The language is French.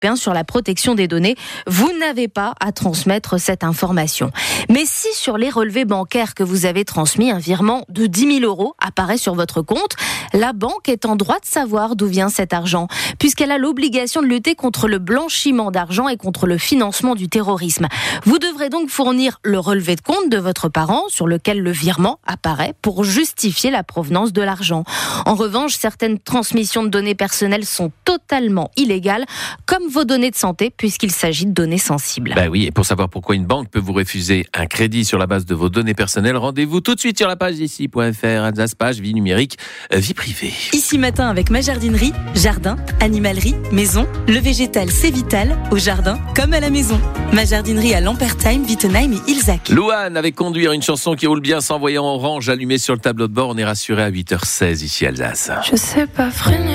européen sur la protection des données, vous n'avez pas à transmettre cette information. Mais si sur les relevés bancaires que vous avez transmis, un virement de 10 000 € apparaît sur votre compte, la banque est en droit de savoir d'où vient cet argent, puisqu'elle a l'obligation de lutter contre le blanchiment d'argent et contre le financement du terrorisme. Vous devrez donc fournir le relevé de compte de votre parent sur lequel le virement apparaît pour justifier la provenance de l'argent. En revanche, certaines transmissions de données personnelles sont totalement illégales, comme vos données de santé, puisqu'il s'agit de données sensibles. Oui, et pour savoir pourquoi une banque peut vous refuser un crédit sur la base de vos données personnelles, rendez-vous tout de suite sur la page ici.fr, Alsace page vie numérique, vie privée. Ici Matin avec ma jardinerie, jardin, animalerie, maison, le végétal c'est vital, au jardin comme à la maison. Ma jardinerie à Lampertheim, Wittenheim et Ilzac. Louane avec Conduire, une chanson qui roule bien sans voyant orange allumé sur le tableau de bord. On est rassuré à 8h16 ici Alsace. Je sais pas freiner.